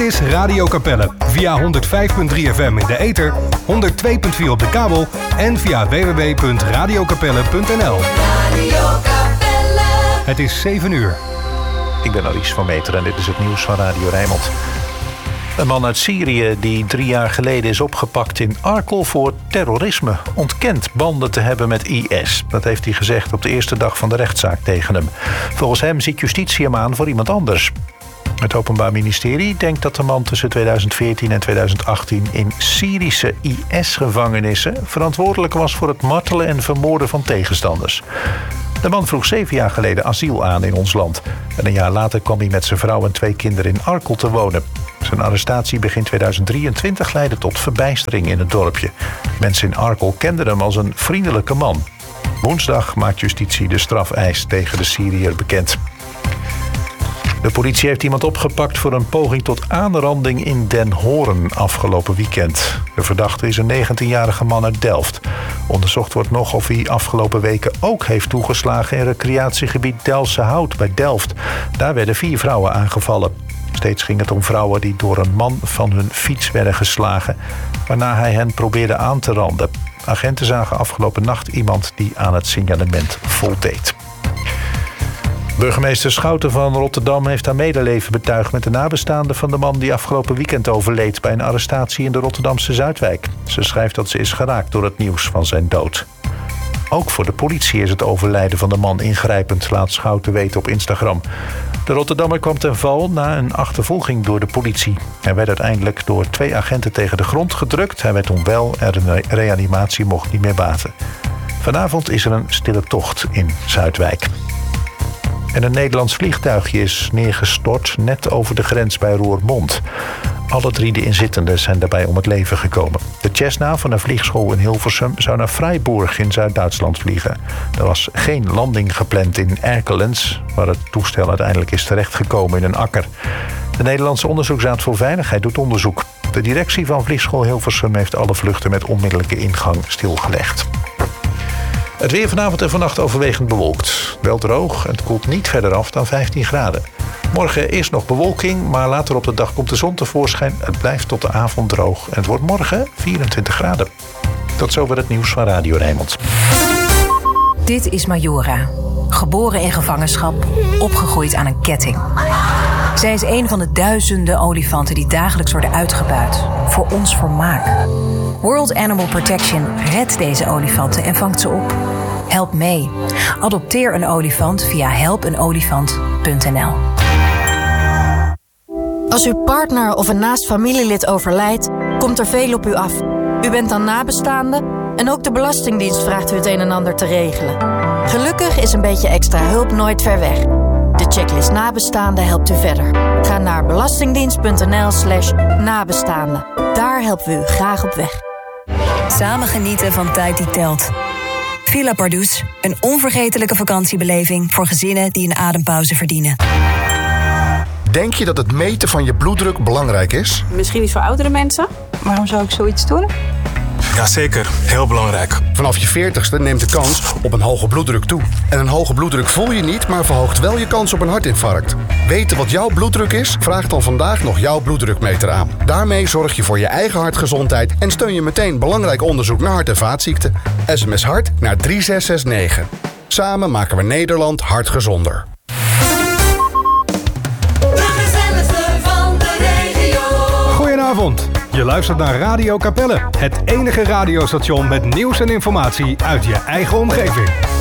Dit is Radio Capelle via 105.3 FM in de ether, 102.4 op de kabel en via www.radiocapelle.nl. Het is 7 uur. Ik ben Alice van Meter en dit is het nieuws van Radio Rijnmond. Een man uit Syrië die 3 jaar geleden is opgepakt in Arkel voor terrorisme ontkent banden te hebben met IS. Dat heeft hij gezegd op de eerste dag van de rechtszaak tegen hem. Volgens hem ziet justitie hem aan voor iemand anders. Het Openbaar Ministerie denkt dat de man tussen 2014 en 2018 in Syrische IS-gevangenissen verantwoordelijk was voor het martelen en vermoorden van tegenstanders. De man vroeg 7 jaar geleden asiel aan in ons land. En een jaar later kwam hij met zijn vrouw en 2 kinderen in Arkel te wonen. Zijn arrestatie begin 2023 leidde tot verbijstering in het dorpje. Mensen in Arkel kenden hem als een vriendelijke man. Woensdag maakt justitie de strafeis tegen de Syriër bekend. De politie heeft iemand opgepakt voor een poging tot aanranding in Den Hoorn afgelopen weekend. De verdachte is een 19-jarige man uit Delft. Onderzocht wordt nog of hij afgelopen weken ook heeft toegeslagen in recreatiegebied Delftse Hout bij Delft. Daar werden 4 vrouwen aangevallen. Steeds ging het om vrouwen die door een man van hun fiets werden geslagen, waarna hij hen probeerde aan te randen. Agenten zagen afgelopen nacht iemand die aan het signalement voldeed. Burgemeester Schouten van Rotterdam heeft haar medeleven betuigd met de nabestaanden van de man die afgelopen weekend overleed bij een arrestatie in de Rotterdamse Zuidwijk. Ze schrijft dat ze is geraakt door het nieuws van zijn dood. Ook voor de politie is het overlijden van de man ingrijpend, laat Schouten weten op Instagram. De Rotterdammer kwam ten val na een achtervolging door de politie. Hij werd uiteindelijk door 2 agenten tegen de grond gedrukt. Hij werd onwel en de reanimatie mocht niet meer baten. Vanavond is er een stille tocht in Zuidwijk. En een Nederlands vliegtuigje is neergestort net over de grens bij Roermond. Alle 3 de inzittenden zijn daarbij om het leven gekomen. De Cessna van een vliegschool in Hilversum zou naar Freiburg in Zuid-Duitsland vliegen. Er was geen landing gepland in Erkelenz, waar het toestel uiteindelijk is terechtgekomen in een akker. De Nederlandse Onderzoeksraad voor Veiligheid doet onderzoek. De directie van vliegschool Hilversum heeft alle vluchten met onmiddellijke ingang stilgelegd. Het weer vanavond en vannacht overwegend bewolkt. Wel droog en het koelt niet verder af dan 15 graden. Morgen eerst nog bewolking, maar later op de dag komt de zon tevoorschijn. Het blijft tot de avond droog en het wordt morgen 24 graden. Tot zover het nieuws van Radio Rijnmond. Dit is Majora. Geboren in gevangenschap, opgegroeid aan een ketting. Zij is een van de duizenden olifanten die dagelijks worden uitgebuit. Voor ons vermaak. World Animal Protection redt deze olifanten en vangt ze op. Help mee. Adopteer een olifant via helpenolifant.nl. Als uw partner of een naast familielid overlijdt, komt er veel op u af. U bent dan nabestaande en ook de Belastingdienst vraagt u het een en ander te regelen. Gelukkig is een beetje extra hulp nooit ver weg. De checklist nabestaanden helpt u verder. Ga naar belastingdienst.nl/nabestaanden. Daar helpen we u graag op weg. Samen genieten van tijd die telt. Villa Pardoes, een onvergetelijke vakantiebeleving voor gezinnen die een adempauze verdienen. Denk je dat het meten van je bloeddruk belangrijk is? Misschien niet voor oudere mensen. Waarom zou ik zoiets doen? Jazeker, heel belangrijk. Vanaf je 40ste neemt de kans op een hoge bloeddruk toe. En een hoge bloeddruk voel je niet, maar verhoogt wel je kans op een hartinfarct. Weten wat jouw bloeddruk is? Vraag dan vandaag nog jouw bloeddrukmeter aan. Daarmee zorg je voor je eigen hartgezondheid en steun je meteen belangrijk onderzoek naar hart- en vaatziekten. SMS hart naar 3669. Samen maken we Nederland hartgezonder. Goedenavond. Je luistert naar Radio Capelle, het enige radiostation met nieuws en informatie uit je eigen omgeving.